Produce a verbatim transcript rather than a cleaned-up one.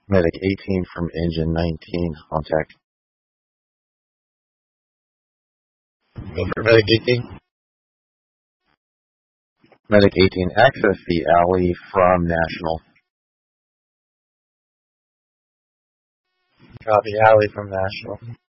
Medic eighteen from Engine nineteen, contact. Go for Medic eighteen. Medic eighteen, access the alley from National. Copy, alley from National.